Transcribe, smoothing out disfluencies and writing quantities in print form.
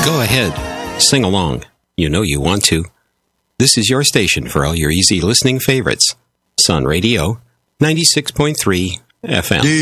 Go ahead, sing along. You know you want to. This is your station for all your easy listening favorites. Sun Radio, 96.3 FM.